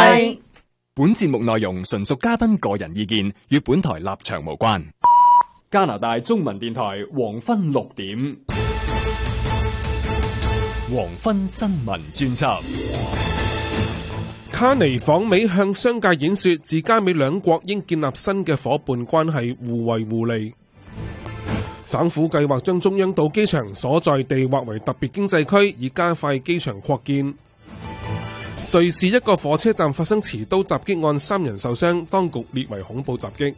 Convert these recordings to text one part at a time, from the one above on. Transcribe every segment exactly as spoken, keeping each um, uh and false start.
拜。 本節目內容純屬嘉賓個人意見，與本台立場無關。加拿大中文電台黃昏六點，黃昏新聞專輯。 卡尼訪美向商界演說，自加美兩國應建立新嘅伙伴關係，互惠互利。省府計劃將中央島機場所在地劃為特別經濟區，以加快機場擴建。瑞士一個火車站發生持刀襲擊案，三人受傷，當局列為恐怖襲擊。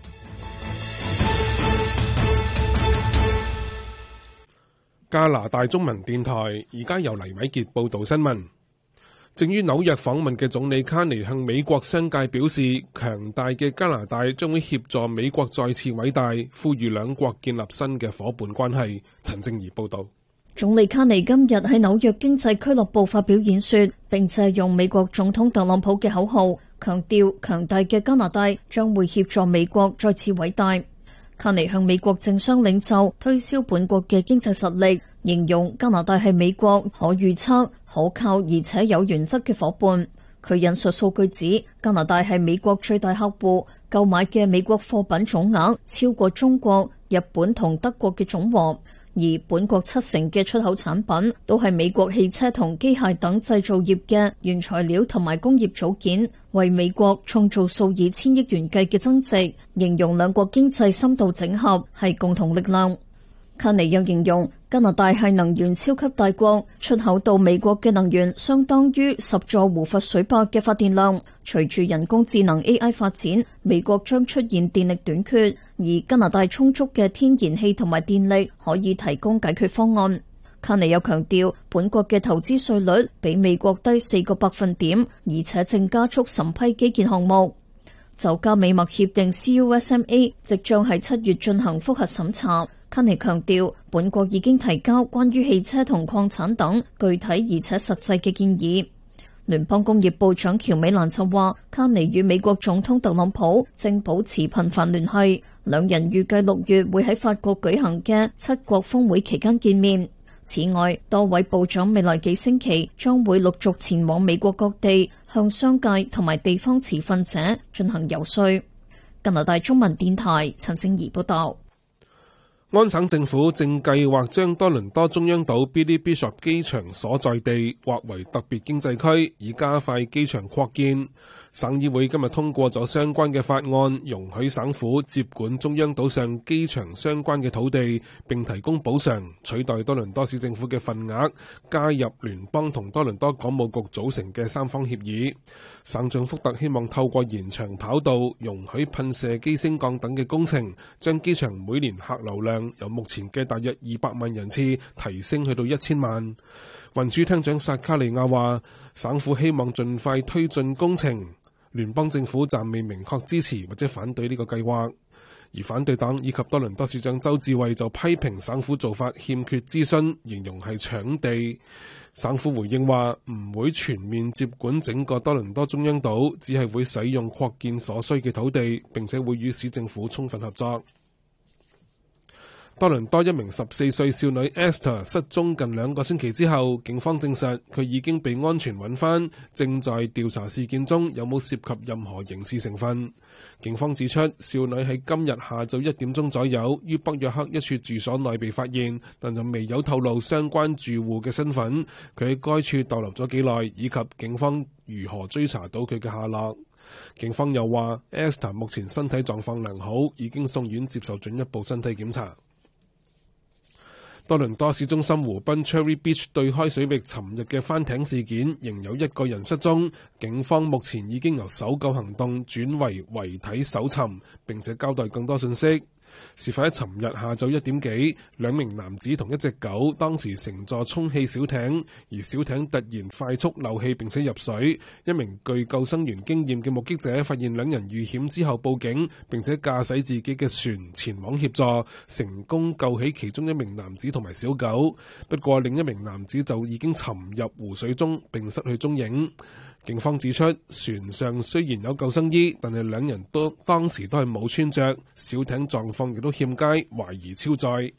加拿大中文電台而家由黎偉傑報道新聞。正於紐約訪問嘅總理卡尼向美國商界表示，強大嘅加拿大將會協助美國再次偉大，呼籲兩國建立新嘅伙伴關係。陳正儀報道。 總理卡尼今日喺紐約經濟俱樂部發表演說，並借用美國總統特朗普嘅口號，強調強大嘅加拿大將會協助美國再次偉大。卡尼向美國政商領袖推銷本國嘅經濟實力，形容加拿大係美國可預測、可靠而且有原則嘅伙伴。佢引述數據指，加拿大係美國最大客戶，購買嘅美國貨品總額超過中國、日本同德國嘅總和。而本國七成嘅出口產品都係美國汽車同機械等製造業嘅原材料同埋工業組件，為美國創造數以千億元計嘅增值，形容兩國經濟深度整合係共同力量。卡尼又形容加拿大係能源超級大國，出口到美國嘅能源相當於十座胡佛水壩嘅發電量。隨住人工智能 A I 發展，美國將出現電力短缺，而加拿大充足嘅天然氣同埋電力可以提供解決方案。卡尼又強調，本國嘅投資稅率比美國低四個百分點，而且正加速審批基建項目。就加美貿協定 C U S M A 即將喺七月進行複核審查。卡尼強調，本國已經提交關於汽車同礦產等具體而且實際嘅建議。聯邦工業部長喬美蘭就話，卡尼與美國總統特朗普正保持頻繁聯繫，兩人預計六月會喺法國舉行嘅七國峰會期間見面。此外，多位部長未來幾星期將會陸續前往美國各地，向商界同埋地方持份者進行游說。加拿大中文電台陳靜儀報道。 安省政府正計劃將多倫多中央島 Billy Bishop 機場所在地劃為特別經濟區，以加快機場擴建。省議會今日通過咗相關嘅法案，容許省府接管中央島上機場相關嘅土地，並提供補償，取代多倫多市政府嘅份額，加入聯邦同多倫多港務局組成嘅三方協議。省長福特希望透過延長跑道、容許噴射機升降等嘅工程，將機場每年客流量由目前嘅大約二百萬人次提升去到一千萬。運輸廳長薩卡利亞話，省府希望盡快推進工程。聯邦政府暫未明確支持或者反對呢個計劃，而反對黨以及多倫多市長周志偉就批評省府做法欠缺諮詢，形容係搶地。省府回應話唔會全面接管整個多倫多中央島，只係會使用擴建所需嘅土地，並且會與市政府充分合作。多倫多一名十四歲少女 Esther 失蹤近兩個星期之後，警方證實佢已經被安全揾返，正在調查事件中有冇涉及任何刑事成分。警方指出，少女喺今日下晝一點鐘左右於北約克一處住所內被發現，但就未有透露相關住戶嘅身份。佢喺該處逗留咗幾耐，以及警方如何追查到佢嘅下落。警方又話 Esther 目前身體狀況良好，已經送院接受進一步身體檢查。多倫多市中心湖濱 Cherry Beach 對開水域尋日嘅翻艇事件，仍有一個人失蹤。警方目前已經由搜救行動轉為遺體搜尋，並且交代更多信息。事發喺尋日下晝一點幾，兩名男子同一隻狗當時乘坐充氣小艇，而小艇突然快速漏氣並且入水。一名具救生員經驗嘅目擊者發現兩人遇險之後報警，並且駕駛自己嘅船前往協助，成功救起其中一名男子同埋小狗。不過另一名男子就已經沉入湖水中並失去蹤影。警方指出，船上雖然有救生衣，但係兩人都當時都係冇穿着，小艇狀況亦都欠佳，懷疑超載。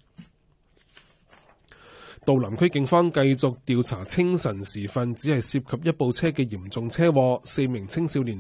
杜林區警方繼續調查清晨時分只係涉及一部車嘅嚴重車禍，四名青少年